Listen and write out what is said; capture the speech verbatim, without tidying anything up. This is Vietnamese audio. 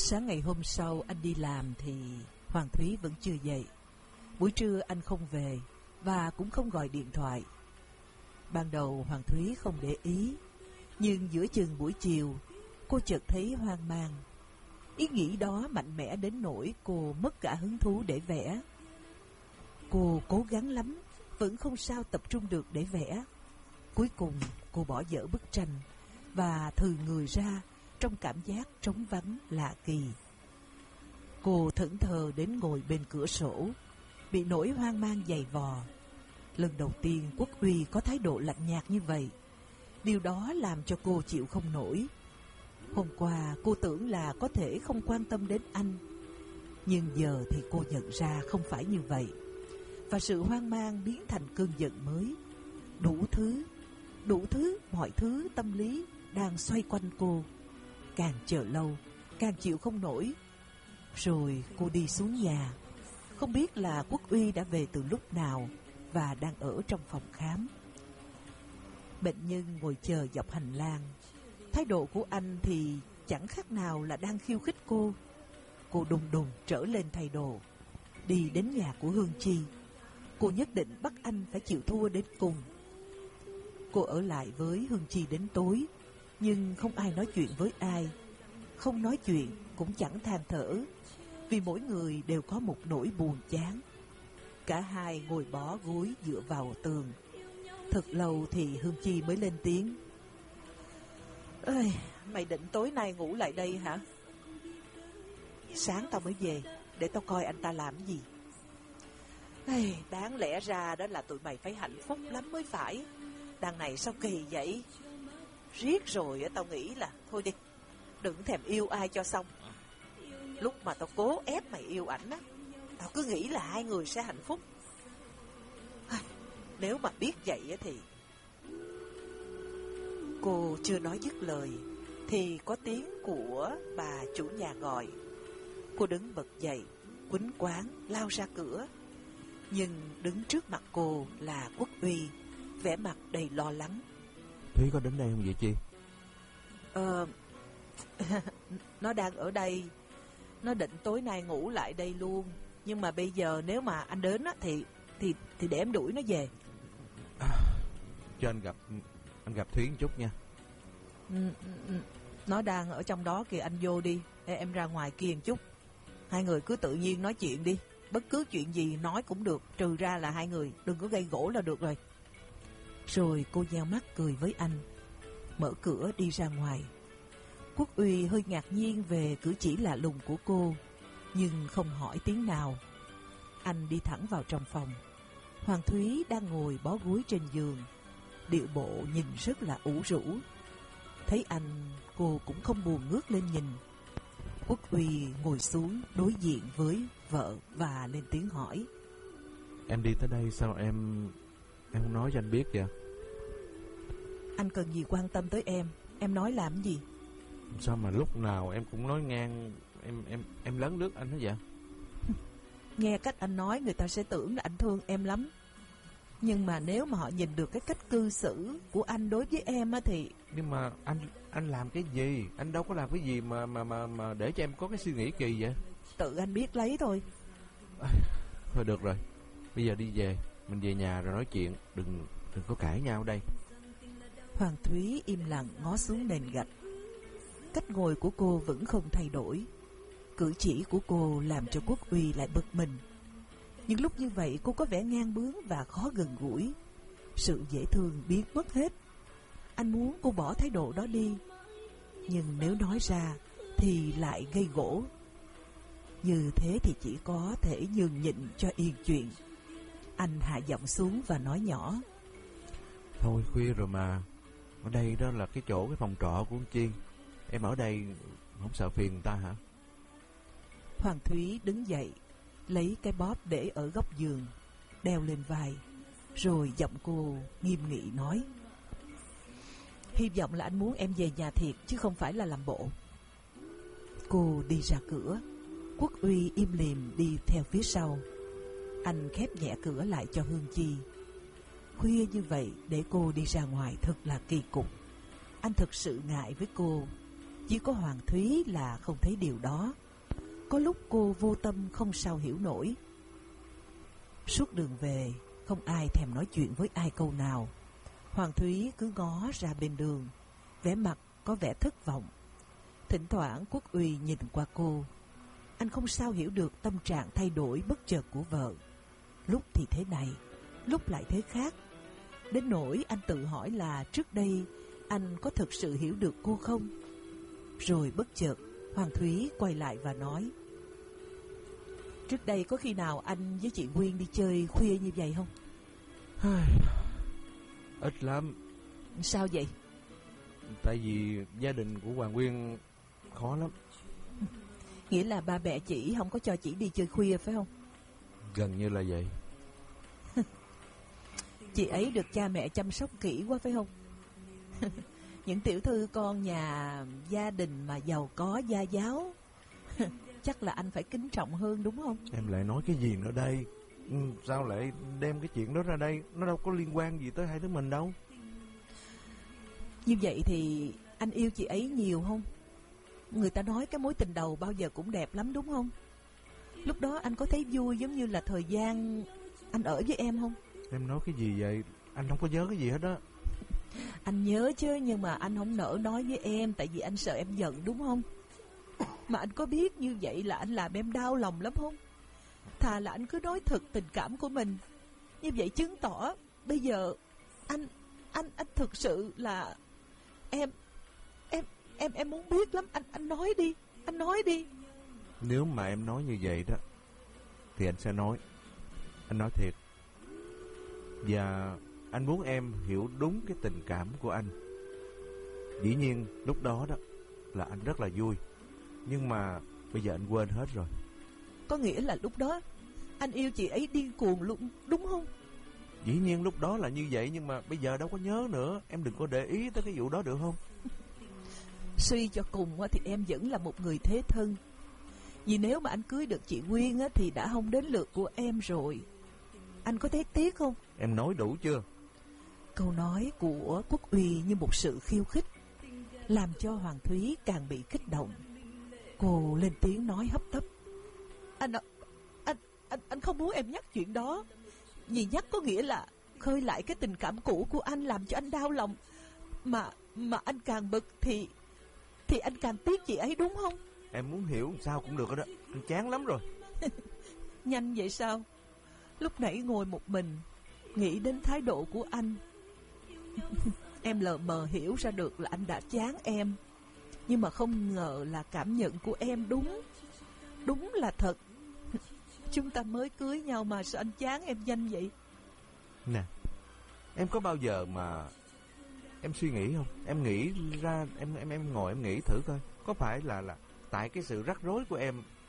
Sáng ngày hôm sau anh đi làm thì Hoàng Thúy vẫn chưa dậy. Buổi trưa anh không về và cũng không gọi điện thoại. Ban đầu Hoàng Thúy không để ý, nhưng giữa chừng buổi chiều cô chợt thấy hoang mang. Ý nghĩ đó mạnh mẽ đến nỗi cô mất cả hứng thú để vẽ. Cô cố gắng lắm, vẫn không sao tập trung được để vẽ. Cuối cùng cô bỏ dở bức tranh và thừ người ra trong cảm giác trống vắng lạ kỳ. Cô thẫn thờ đến ngồi bên cửa sổ, bị nỗi hoang mang dày vò. Lần đầu tiên Quốc Uy có thái độ lạnh nhạt như vậy. Điều đó làm cho cô chịu không nổi. Hôm qua cô tưởng là có thể không quan tâm đến anh, nhưng giờ thì cô nhận ra không phải như vậy. Và sự hoang mang biến thành cơn giận mới. Đủ thứ, đủ thứ, mọi thứ tâm lý đang xoay quanh cô. Càng chờ lâu, càng chịu không nổi. Rồi cô đi xuống nhà. Không biết là Quốc Uy đã về từ lúc nào và đang ở trong phòng khám. Bệnh nhân ngồi chờ dọc hành lang. Thái độ của anh thì chẳng khác nào là đang khiêu khích cô. Cô đùng đùng trở lên thay đồ, đi đến nhà của Hương Chi. Cô nhất định bắt anh phải chịu thua đến cùng. Cô ở lại với Hương Chi đến tối, nhưng không ai nói chuyện với ai. Không nói chuyện cũng chẳng than thở, vì mỗi người đều có một nỗi buồn chán. Cả hai ngồi bó gối dựa vào tường. Thật lâu thì Hương Chi mới lên tiếng. Ê, mày định tối nay ngủ lại đây hả? Sáng tao mới về, để tao coi anh ta làm gì. Ê, đáng lẽ ra đó là tụi mày phải hạnh phúc lắm mới phải. Đằng này sao kỳ vậy? Riết rồi tao nghĩ là thôi đi, đừng thèm yêu ai cho xong. Lúc mà tao cố ép mày yêu ảnh á, tao cứ nghĩ là hai người sẽ hạnh phúc. Nếu mà biết vậy thì... Cô chưa nói dứt lời thì có tiếng của bà chủ nhà gọi. Cô đứng bật dậy, quýnh quáng lao ra cửa. Nhưng đứng trước mặt cô là Quốc Uy, vẻ mặt đầy lo lắng. Thúy có đến đây không vậy Chi? Ờ... Nó đang ở đây. Nó định tối nay ngủ lại đây luôn. Nhưng mà bây giờ nếu mà anh đến á, thì thì thì để em đuổi nó về. À, cho anh gặp anh gặp Thúy một chút nha. Ừ, ừ, nó đang ở trong đó kìa, anh vô đi. Ê, em ra ngoài kia một chút. Hai người cứ tự nhiên nói chuyện đi. Bất cứ chuyện gì nói cũng được, trừ ra là hai người đừng có gây gổ là được rồi. Rồi cô nheo mắt cười với anh, mở cửa đi ra ngoài. Quốc Uy hơi ngạc nhiên về cử chỉ lạ lùng của cô, nhưng không hỏi tiếng nào. Anh đi thẳng vào trong phòng. Hoàng Thúy đang ngồi bó gối trên giường, điệu bộ nhìn rất là ủ rũ. Thấy anh, cô cũng không buồn ngước lên nhìn. Quốc Uy ngồi xuống đối diện với vợ và lên tiếng hỏi. Em đi tới đây sao em Em không nói cho anh biết vậy? Anh cần gì quan tâm tới em? Em nói làm gì? Sao mà lúc nào em cũng nói ngang Em em em lấn lướt anh đó vậy? Nghe cách anh nói người ta sẽ tưởng là anh thương em lắm. Nhưng mà nếu mà họ nhìn được cái cách cư xử của anh đối với em á thì... Nhưng mà anh anh làm cái gì? Anh đâu có làm cái gì mà mà mà mà để cho em có cái suy nghĩ kỳ vậy? Tự anh biết lấy thôi. À, thôi được rồi, bây giờ đi về, mình về nhà rồi nói chuyện, đừng đừng có cãi nhau đây. Hoàng Thúy im lặng ngó xuống nền gạch. Cách ngồi của cô vẫn không thay đổi. Cử chỉ của cô làm cho Quốc Uy lại bực mình. Nhưng lúc như vậy cô có vẻ ngang bướng và khó gần gũi. Sự dễ thương biến mất hết. Anh muốn cô bỏ thái độ đó đi, nhưng nếu nói ra thì lại gây gổ. Như thế thì chỉ có thể nhường nhịn cho yên chuyện. Anh hạ giọng xuống và nói nhỏ. Thôi khuya rồi mà, ở đây đó là cái chỗ, cái phòng trọ của Chi. Em ở đây không sợ phiền người ta hả? Hoàng Thúy đứng dậy, lấy cái bóp để ở góc giường, đeo lên vai. Rồi giọng cô nghiêm nghị nói. Hy vọng là anh muốn em về nhà thiệt, chứ không phải là làm bộ. Cô đi ra cửa. Quốc Uy im lìm đi theo phía sau. Anh khép nhẹ cửa lại cho Hương Chi. Khuya như vậy để cô đi ra ngoài thật là kỳ cục. Anh thật sự ngại với cô. Chỉ có Hoàng Thúy là không thấy điều đó. Có lúc cô vô tâm không sao hiểu nổi. Suốt đường về, không ai thèm nói chuyện với ai câu nào. Hoàng Thúy cứ ngó ra bên đường, vẻ mặt có vẻ thất vọng. Thỉnh thoảng Quốc Uy nhìn qua cô. Anh không sao hiểu được tâm trạng thay đổi bất chợt của vợ. Lúc thì thế này, lúc lại thế khác. Đến nỗi anh tự hỏi là trước đây anh có thực sự hiểu được cô không? Rồi bất chợt Hoàng Thúy quay lại và nói: trước đây có khi nào anh với chị Nguyên đi chơi khuya như vậy không? Ít lắm. Sao vậy? Tại vì gia đình của Hoàng Nguyên khó lắm. Nghĩa là ba mẹ chị không có cho chị đi chơi khuya phải không? Gần như là vậy. Chị ấy được cha mẹ chăm sóc kỹ quá phải không? Những tiểu thư con nhà gia đình mà giàu có gia giáo chắc là anh phải kính trọng hơn đúng không? Em lại nói cái gì nữa đây? Ừ, sao lại đem cái chuyện đó ra đây? Nó đâu có liên quan gì tới hai đứa mình đâu. Như vậy thì anh yêu chị ấy nhiều không? Người ta nói cái mối tình đầu bao giờ cũng đẹp lắm đúng không? Lúc đó anh có thấy vui giống như là thời gian anh ở với em không? Em nói cái gì vậy? Anh không có nhớ cái gì hết á. Anh nhớ chứ, nhưng mà anh không nỡ nói với em, tại vì anh sợ em giận đúng không? Mà anh có biết như vậy là anh làm em đau lòng lắm không? Thà là anh cứ nói thật tình cảm của mình. Như vậy chứng tỏ bây giờ anh anh anh thực sự là em em em em muốn biết lắm. Anh anh nói đi, anh nói đi. Nếu mà em nói như vậy đó thì anh sẽ nói. Anh nói thiệt. Và anh muốn em hiểu đúng cái tình cảm của anh. Dĩ nhiên lúc đó đó là anh rất là vui, nhưng mà bây giờ anh quên hết rồi. Có nghĩa là lúc đó anh yêu chị ấy điên cuồng luôn đúng không? Dĩ nhiên lúc đó là như vậy, nhưng mà bây giờ đâu có nhớ nữa. Em đừng có để ý tới cái vụ đó được không? Suy cho cùng thì em vẫn là một người thế thân. Vì nếu mà anh cưới được chị Nguyên thì đã không đến lượt của em rồi. Anh có thấy tiếc không? Em nói đủ chưa? Câu nói của Quốc Uy như một sự khiêu khích, làm cho Hoàng Thúy càng bị kích động. Cô lên tiếng nói hấp tấp: Anh, anh, anh, anh không muốn em nhắc chuyện đó. Vì nhắc có nghĩa là khơi lại cái tình cảm cũ của anh, làm cho anh đau lòng. Mà mà anh càng bực thì Thì anh càng tiếc chị ấy đúng không? Em muốn hiểu sao cũng được đó. Anh chán lắm rồi. Nhanh vậy sao? Lúc nãy ngồi một mình nghĩ đến thái độ của anh em lờ mờ hiểu ra được là anh đã chán em. Nhưng mà không ngờ là cảm nhận của em đúng Đúng là thật. Chúng ta mới cưới nhau mà sao anh chán em nhanh vậy? Nè, em có bao giờ mà em suy nghĩ không? Em nghĩ ra, em em em ngồi em nghĩ thử coi, có phải là là tại cái sự rắc rối của em